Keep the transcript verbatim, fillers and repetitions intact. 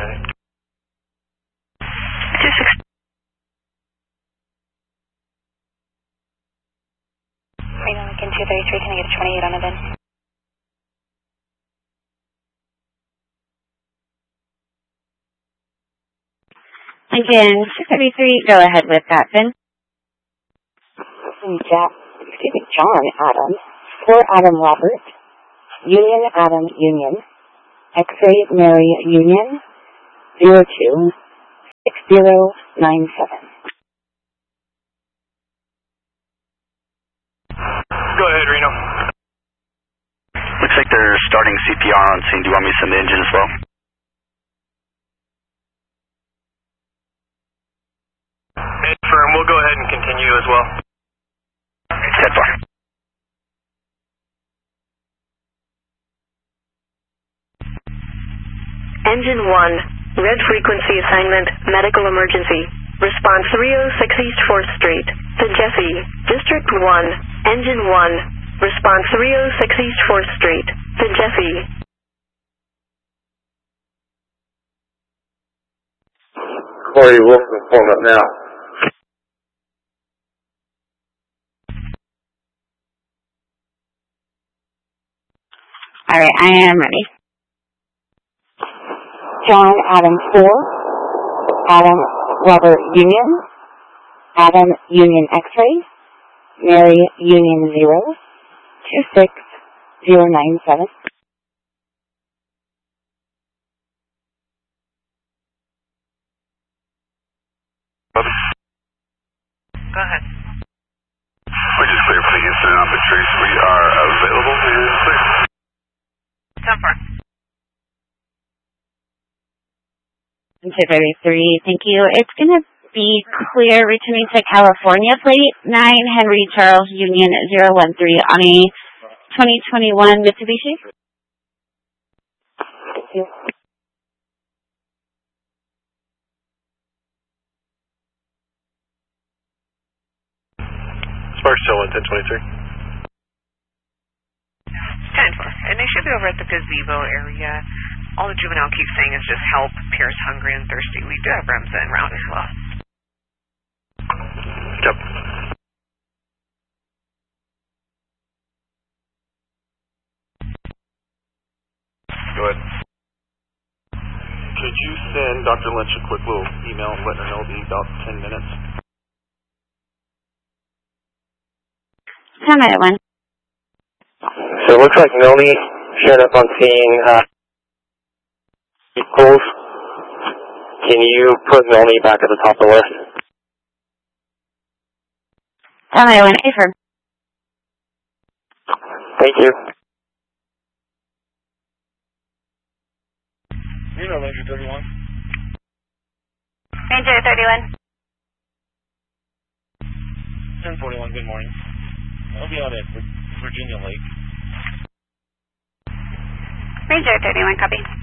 two six. Reno Lincoln two thirty-three, can I get a twenty-eight on it then? Lincoln two thirty-three, go ahead with that, then. Jack, excuse me, John Adam, for Adam Robert, Union Adam Union, X-ray Mary Union, zero two six zero nine seven. Go ahead, Reno. Looks like they're starting C P R on scene. Do you want me to send the engine as well? Confirm, we'll go ahead and continue as well. ten four. Engine one, red frequency assignment, medical emergency. Response three oh six East fourth Street, to Jesse, District one, Engine one, response three oh six East fourth Street, to Jesse. Corey Wilson, pulling up now. All right, I am ready. John Adam four, Adam Robert Union, Adam Union X-ray, Mary Union zero, two six zero nine seven. Go ahead. We just cleared for the incident on Patrice. We are available. ten four. two thirty-three, thank you. It's going to be clear returning to California plate nine Henry Charles Union zero one three on a twenty twenty-one Mitsubishi. Thank you. Sparks still in ten twenty-three. ten four. And they should be over at the gazebo area. All the juvenile keeps saying is just help. Pierre's hungry and thirsty. We do have Remza en route as well. Yep. Go ahead. Could you send Doctor Lynch a quick little email and let her know it'll be about ten minutes? ten minute one. So it looks like Milne showed up on scene. Uh, equals. Can you put Milne back at the top of the list? ten minute one, affirm. Thank you. You know Ranger thirty-one. Ranger thirty-one. ten forty-one, good morning. I'll be out at Virginia Lake. Ranger thirty-one, copy.